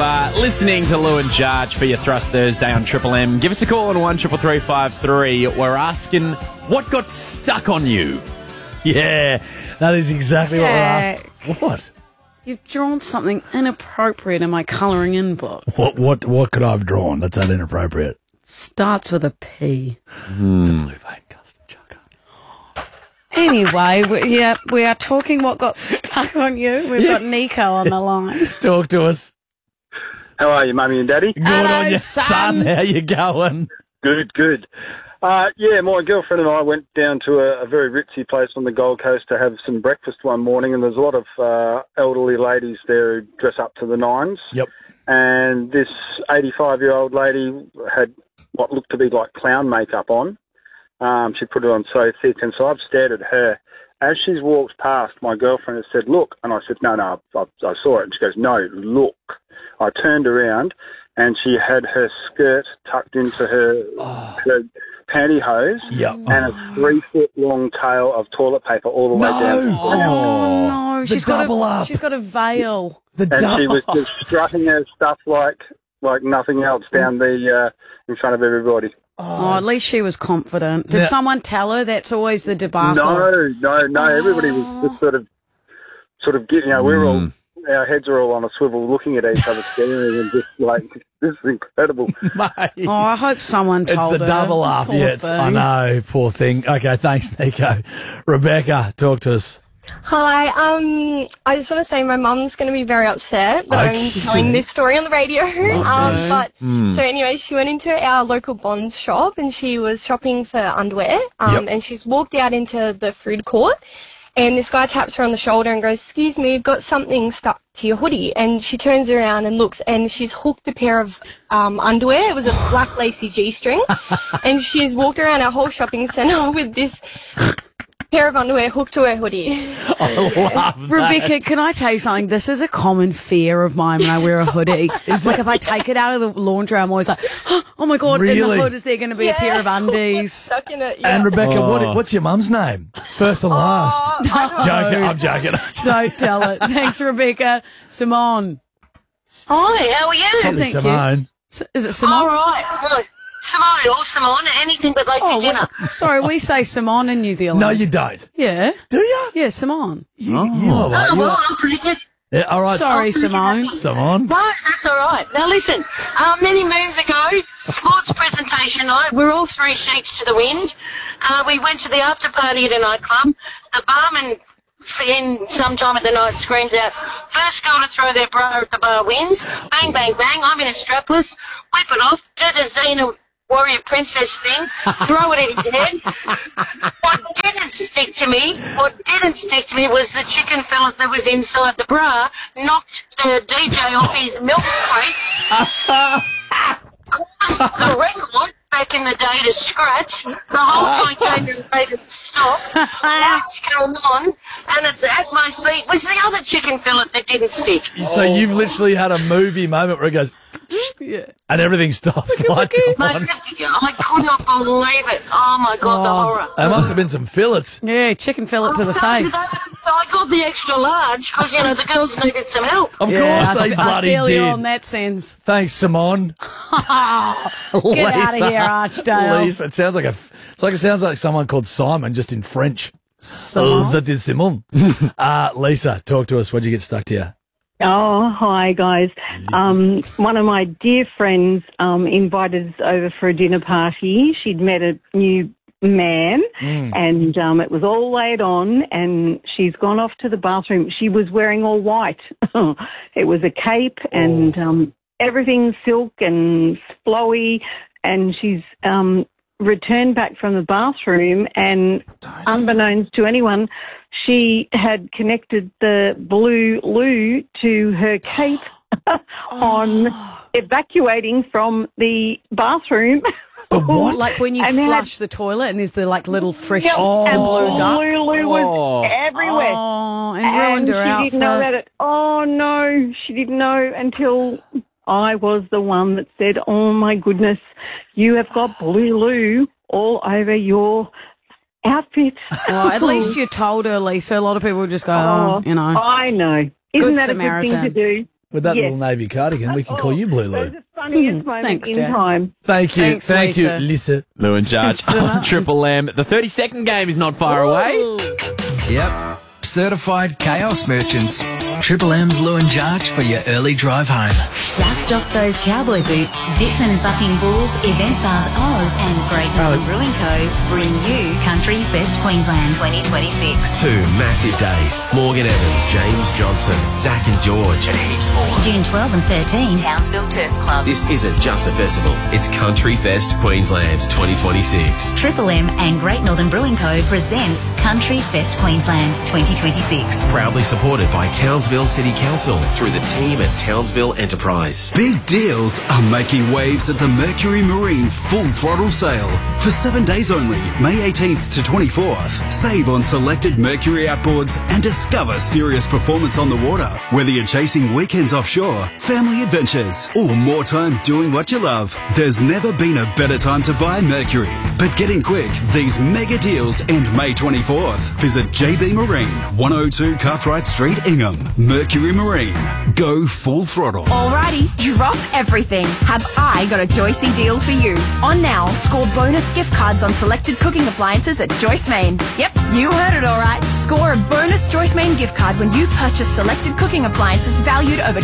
listening to Lou and Jarge for your Thrust Thursday on Triple M. Give us a call on 133353. We're asking, what got stuck on you? Yeah, that is exactly what we're asking. What? You've drawn something inappropriate in my colouring in book. What could I have drawn that's that inappropriate? Starts with a P. It's a blue vein custard chucker. Anyway, we are talking what got stuck on you. We've got Nico on the line. Talk to us. How are you, Mummy and Daddy? Good Hello, on you, son. How you going? Good. My girlfriend and I went down to a very ritzy place on the Gold Coast to have some breakfast one morning, and there's a lot of elderly ladies there who dress up to the nines. Yep. And this 85-year-old lady had what looked to be like clown makeup on. She put it on so thick, and so I've stared at her. As she's walked past, my girlfriend has said, "Look," and I said, "No, I saw it." And she goes, "No, look." I turned around, and she had her skirt tucked into her pantyhose, Yep. and a 3-foot-long tail of toilet paper all the way down. Oh, no. The She's double up. She's got a veil. The And she was just strutting her stuff like nothing else down in front of everybody. Oh, at least she was confident. Did someone tell her? That's always the debacle. No. Everybody was just sort of getting. We're all, our heads are all on a swivel, looking at each other, staring, and just like, this is incredible. Mate. Oh, I hope someone It's told her. the double up. Poor Yeah, I thing. know. Poor thing. Okay, thanks, Nico. Rebecca, talk to us. Hi, I just want to say my mum's going to be very upset that I'm telling this story on the radio. So anyway, she went into our local Bonds shop and she was shopping for underwear. And she's walked out into the food court, and this guy taps her on the shoulder and goes, "Excuse me, you've got something stuck to your hoodie." And she turns around and looks, and she's hooked a pair of underwear. It was a black lacy G-string, and she's walked around our whole shopping centre with this pair of underwear hooked to her hoodie. I love that. Rebecca, can I tell you something? This is a common fear of mine when I wear a hoodie. It's like if I take it out of the laundry, I'm always like, oh my God, in Really? the hood is there going to be a pair of undies? Stuck in it, And Rebecca, what's your mum's name? First and last. I'm joking. Don't tell it. Thanks, Rebecca. Simone. Hi, how are you? Probably Thank you. Simone. Is it Simone? All right. Hello. Simone or Simone, anything but late for dinner. Sorry, we say Simone in New Zealand. No, you don't. Yeah. Do you? Yeah, Simone. You are right. Oh, well, I'm pretty good. Yeah, all right. Sorry, Simone. Simone. No, that's all right. Now, listen, many moons ago, sports presentation night, we're all 3 sheets to the wind. We went to the after party at a nightclub. The barman sometime at the night screams out, "First girl to throw their bra at the bar wins." Bang, bang, bang. I'm in a strapless. Whip it off. Do the Xena warrior princess thing. Throw it at his head. What didn't stick to me was the chicken fillet that was inside the bra knocked the DJ off his milk crate. Caused the record back in the day to scratch. The whole joint came and made it stop. Lights came on, and at my feet was the other chicken fillet that didn't stick. So you've literally had a movie moment where it goes, and everything stops. Like, come Mate, on. I could not believe it. Oh, my God, the horror. There must have been some fillets. Yeah, chicken fillet to the face. I got the extra large because, the girls needed some help. Of Yeah, course they I bloody feel you did. on that sense. Thanks, Simone. Get out of here, Archdale. Lisa, it sounds like someone called Simon, just in French. Simone? That is Simone. Lisa, talk to us. What'd you get stuck to you? Oh, hi, guys. One of my dear friends invited us over for a dinner party. She'd met a new man and it was all laid on, and she's gone off to the bathroom. She was wearing all white. It was a cape and everything silk and flowy, and she's returned back from the bathroom, and unbeknownst to anyone, she had connected the blue loo to her cape on evacuating from the bathroom. What? Like when you And they flush the toilet and there's the little fresh and blue duck. blue loo was everywhere. Oh, and ruined her she outfit. didn't know about it. Oh, no, she didn't know until I was the one that said, "Oh, my goodness, you have got blue loo all over your outfit." Well, at least you told her, Lisa. A lot of people just go, I know. Isn't Good that a good thing Samaritan. to do? With that Yes. little navy cardigan, we can call you Blue That was Lou. the funniest moment Thanks, in Jen. time. Thank you. Thanks, Thank Lisa. you, Lisa. Lou and Judge on Triple M. The 30-second game is not far away. Yep. Certified chaos merchants. Triple M's Lou and Jarch for your early drive home. Dust off those cowboy boots. Dickman Bucking Bulls, Event Bars Oz and Great Northern Brewing Co. bring you Country Fest Queensland 2026. 2 massive days. Morgan Evans, James Johnson, Zach and George, and heaps more. June 12 and 13, Townsville Turf Club. This isn't just a festival. It's Country Fest Queensland 2026. Triple M and Great Northern Brewing Co. presents Country Fest Queensland 2026. Proudly supported by Townsville City Council through the team at Townsville Enterprise. Big deals are making waves at the Mercury Marine Full Throttle Sale. For 7 days only, May 18th to 24th. Save on selected Mercury outboards and discover serious performance on the water. Whether you're chasing weekends offshore, family adventures, or more time doing what you love, there's never been a better time to buy Mercury. But get in quick, these mega deals end May 24th. Visit JB Marine, 102 Cartwright Street, Ingham. Mercury Marine. Go full throttle. Alrighty, drop everything. Have I got a Joycey deal for you? On now, score bonus gift cards on selected cooking appliances at Joyce Main. Yep, you heard it alright. Score a bonus Joyce Main gift card when you purchase selected cooking appliances valued over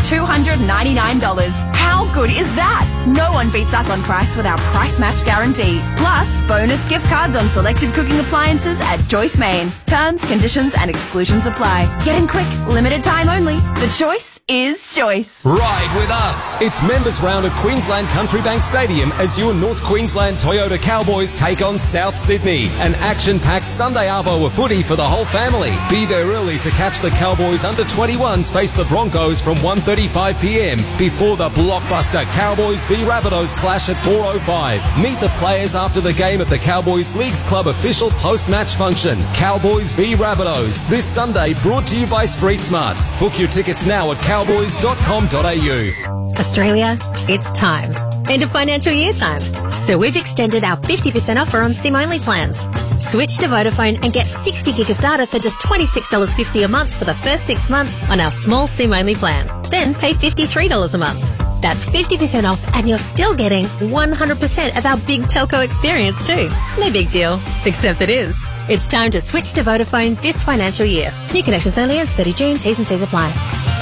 $299. How good is that? No one beats us on price with our price match guarantee. Plus, bonus gift cards on selected cooking appliances at Joyce Main. Terms, conditions and exclusions apply. Get in quick, limited time only. The choice is choice. Ride with us. It's members round at Queensland Country Bank Stadium as your North Queensland Toyota Cowboys take on South Sydney. An action-packed Sunday arvo of footy for the whole family. Be there early to catch the Cowboys under-21s face the Broncos from 1:35pm before the blockbuster Cowboys v Rabbitohs clash at 4:05. Meet the players after the game at the Cowboys Leagues Club official post-match function. Cowboys v Rabbitohs. This Sunday brought to you by Street Smarts. Book your tickets now at cowboys.com.au. Australia, it's time. End of financial year time. So we've extended our 50% offer on SIM-only plans. Switch to Vodafone and get 60 gig of data for just $26.50 a month for the first 6 months on our small SIM-only plan. Then pay $53 a month. That's 50% off and you're still getting 100% of our big telco experience too. No big deal, except it is. It's time to switch to Vodafone this financial year. New connections only ends 30 June. T's and C's apply.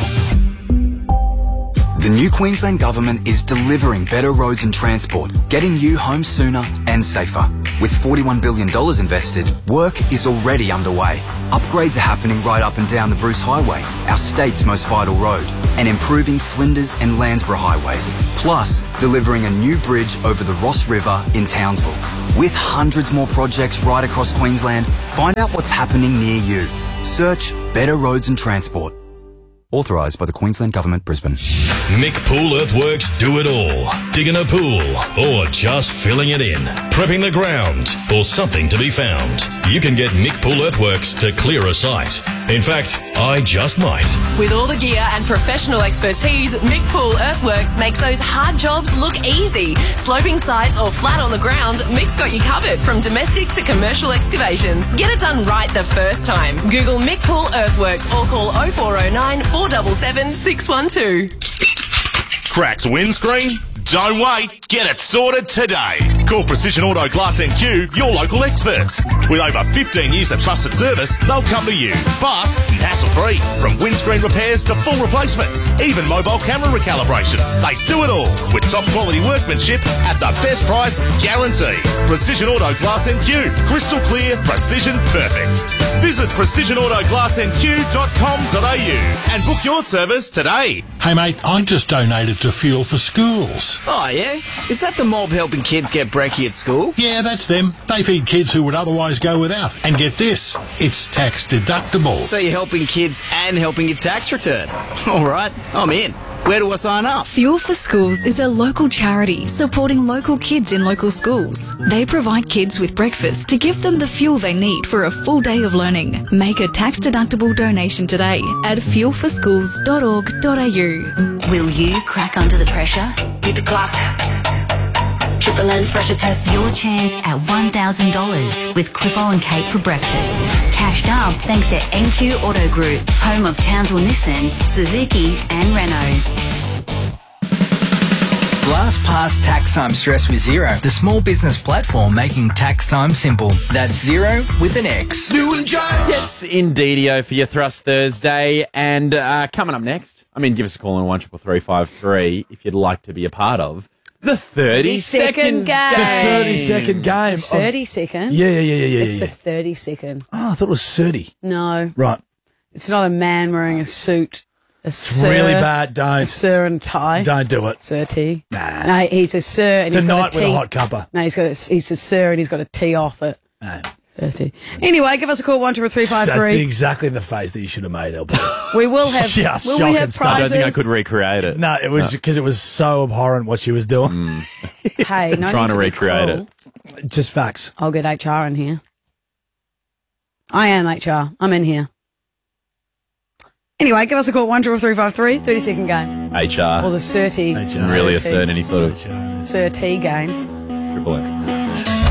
The new Queensland Government is delivering better roads and transport, getting you home sooner and safer. With $41 billion invested, work is already underway. Upgrades are happening right up and down the Bruce Highway, our state's most vital road, and improving Flinders and Landsborough highways. Plus, delivering a new bridge over the Ross River in Townsville. With hundreds more projects right across Queensland, find out what's happening near you. Search Better Roads and Transport. Authorised by the Queensland Government, Brisbane. Mick Pool Earthworks do it all. Digging a pool or just filling it in. Prepping the ground or something to be found. You can get Mick Pool Earthworks to clear a site. In fact, I just might. With all the gear and professional expertise, Mick Pool Earthworks makes those hard jobs look easy. Sloping sites or flat on the ground, Mick's got you covered from domestic to commercial excavations. Get it done right the first time. Google Mick Pool Earthworks or call 0409 477 612. Cracked windscreen? Don't wait. Get it sorted today. Call Precision Auto Glass NQ, your local experts. With over 15 years of trusted service, they'll come to you. Fast and hassle-free. From windscreen repairs to full replacements, even mobile camera recalibrations. They do it all with top quality workmanship at the best price guarantee. Precision Auto Glass NQ. Crystal clear, precision perfect. Visit precisionautoglassnq.com.au and book your service today. Hey mate, I just donated to Fuel for Schools. Oh yeah? Is that the mob helping kids get brekkie at school? Yeah, that's them. They feed kids who would otherwise go without. And get this, it's tax deductible. So you're helping kids and helping your tax return. Alright, I'm in. Where do I sign up? Fuel for Schools is a local charity supporting local kids in local schools. They provide kids with breakfast to give them the fuel they need for a full day of learning. Make a tax-deductible donation today at fuelforschools.org.au. Will you crack under the pressure? Hit the clock. Triple M's pressure test. Your chance at $1,000 with Clippo and Kate for breakfast. Cashed up thanks to NQ Auto Group, home of Townsville Nissan, Suzuki and Renault. Blast past tax time stress with Xero, the small business platform making tax time simple. That's Xero with an X. Yes, indeedio for your Thrust Thursday. And coming up next, give us a call on 133353 if you'd like to be a part of the 30-second game. The 30-second game. 30-second? Yeah. It's the 30-second. Oh, I thought it was 30. No. Right. It's not a man wearing a suit. It's really bad. Don't. A sir and tie. Don't do it. Sir T. Nah. No, he's a sir and It's he's a got night a with T. a hot cuppa. No, he's a sir and he's got a T off it. No. 30. Anyway, give us a call, 123353. That's exactly the face that you should have made, LP. We will have, Just will we shocking have stuff. I prizes? don't think I could recreate it. No, it was because it was so abhorrent what she was doing. Hey, no Trying need to be recreate cruel. it. Just facts. I'll get HR in here. I am HR. I'm in here. Anyway, give us a call, 123353, 30-second game. HR. Or the 30. Really assert any sort of Sir T game. Triple M.